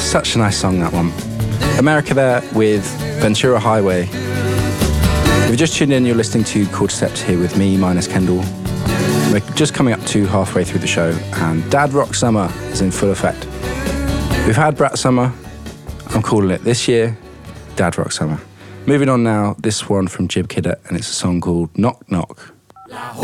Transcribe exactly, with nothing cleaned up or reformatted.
Such a nice song, that one. America there with Ventura Highway. If you've just tuned in, you're listening to Cordyceps here with me, Minus Kendall. We're just coming up to halfway through the show, and Dad Rock Summer is in full effect. We've had Brat Summer. I'm calling it this year, Dad Rock Summer. Moving on now, this one from Jib Kidder, and it's a song called Knock Knock.